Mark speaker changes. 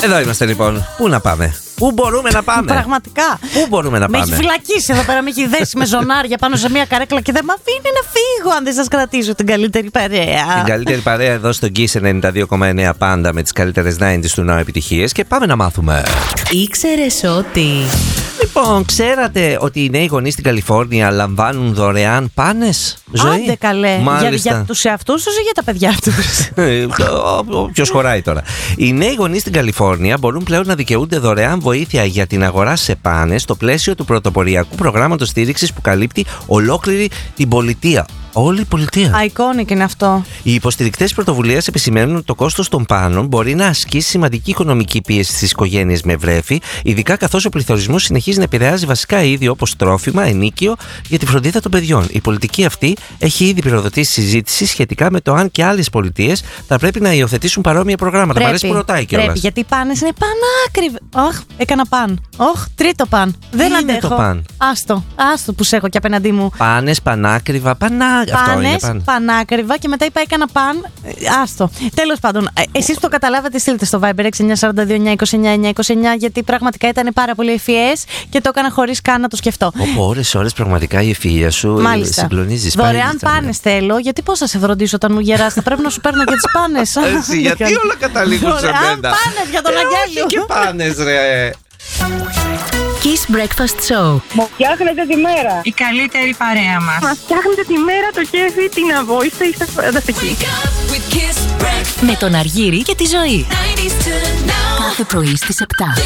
Speaker 1: Εδώ είμαστε λοιπόν. Πού να πάμε? Πού μπορούμε να πάμε?
Speaker 2: Πραγματικά.
Speaker 1: Πού μπορούμε να πάμε?
Speaker 2: Με έχει φυλακίσει εδώ πέρα, με έχει δέσει με ζωνάρια πάνω σε μια καρέκλα και δεν με αφήνει να φύγω αν δεν σας κρατήσω την καλύτερη παρέα.
Speaker 1: Την καλύτερη παρέα εδώ στο Kiss 92,9 πάντα με τις καλύτερες 90s του ναού επιτυχίες και πάμε να μάθουμε.
Speaker 2: Ήξερες ότι...
Speaker 1: Λοιπόν, ξέρατε ότι οι νέοι γονείς στην Καλιφόρνια λαμβάνουν δωρεάν πάνες ζωή?
Speaker 2: Άντε καλέ. Για τους εαυτούς τους ή για τα παιδιά τους?
Speaker 1: Ποιος χωράει τώρα. Οι νέοι γονείς στην Καλιφόρνια μπορούν πλέον να δικαιούνται δωρεάν βοήθεια για την αγορά σε πάνες στο πλαίσιο του πρωτοποριακού προγράμματος στήριξης που καλύπτει ολόκληρη την πολιτεία. Όλη η πολιτεία.
Speaker 2: Iconic είναι αυτό.
Speaker 1: Οι υποστηρικτές πρωτοβουλίας επισημαίνουν ότι το κόστος των πάνων μπορεί να ασκήσει σημαντική οικονομική πίεση στις οικογένειες με βρέφη, ειδικά καθώς ο πληθωρισμός συνεχίζει να επηρεάζει βασικά είδη όπως τρόφιμα, ενοίκιο για τη φροντίδα των παιδιών. Η πολιτική αυτή έχει ήδη πυροδοτήσει συζήτηση σχετικά με το αν και άλλες πολιτείες θα πρέπει να υιοθετήσουν παρόμοια προγράμματα. Μ' αρέσει που ρωτάει κιόλας.
Speaker 2: Πρέπει, γιατί οι πάνες είναι πανάκριβες. Όχ, έκανα παν. Όχ, τρίτο παν. Δεν αντέχω.
Speaker 1: Το παν?
Speaker 2: Άστο που σε έχω και απέναντί μου.
Speaker 1: Πάνες, πανάκριβα,
Speaker 2: Πάνες, πανάκριβα και μετά είπα έκανα παν. Άστο. Τέλος πάντων, εσείς που το καταλάβατε, στείλτε στο Viber 694-22-929-29 γιατί πραγματικά ήταν πάρα πολύ ευφυές και το έκανα χωρίς καν να το σκεφτώ.
Speaker 1: Ώρες πραγματικά η ευφυΐα σου συγκλονίζει.
Speaker 2: Δωρεάν πάνες θέλω, γιατί πώς θα σε φροντίσω όταν μου γεράσει? Θα πρέπει να σου παίρνω και τις πάνες.
Speaker 1: Εσύ, γιατί όλα καταλήγουν σε μένα?
Speaker 2: Δωρεάν πάνες για τον Αγγέλιο.
Speaker 1: Και πάνες, ρε.
Speaker 3: Kiss Breakfast Show.
Speaker 4: Μου φτιάχνετε τη μέρα.
Speaker 5: Η καλύτερη παρέα μας.
Speaker 4: Μας φτιάχνετε τη μέρα, το κέφι, την αβόηστε, είστε φανταστικοί.
Speaker 3: Με τον Αργύρη και τη Ζωή. Κάθε πρωί στις 7.